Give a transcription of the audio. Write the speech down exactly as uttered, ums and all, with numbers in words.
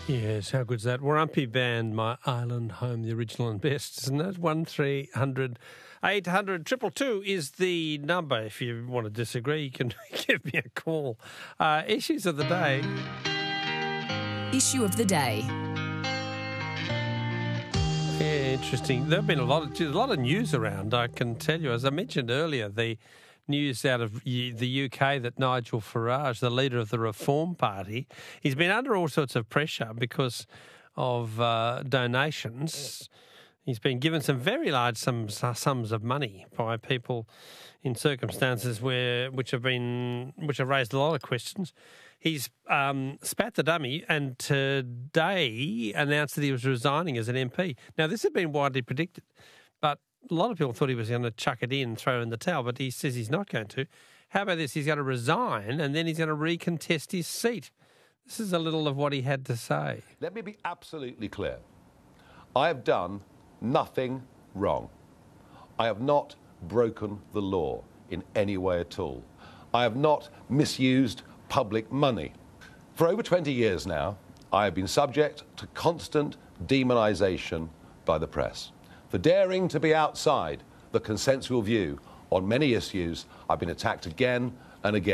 Yes, how good's that? Warumpi Band, My Island Home, the original and best, isn't it? one three hundred eight hundred two two two is the number. If you want to disagree, you can give me a call. Uh, issues of the day. Issue of the day. Yeah, interesting. There have been a lot of a lot of news around, I can tell you. As I mentioned earlier, the news out of the U K that Nigel Farage, the leader of the Reform Party, he's been under all sorts of pressure because of uh, donations. He's been given some very large sums sums of money by people in circumstances where which have been which have raised a lot of questions. He's um, spat the dummy and today announced that he was resigning as an M P. Now, this had been widely predicted, but a lot of people thought he was going to chuck it in, throw in the towel, but he says he's not going to. How about this? He's going to resign and then he's going to recontest his seat. This is a little of what he had to say. Let me be absolutely clear. I have done nothing wrong. I have not broken the law in any way at all. I have not misused public money. For over twenty years now, I have been subject to constant demonisation by the press. For daring to be outside the consensual view on many issues, I've been attacked again and again.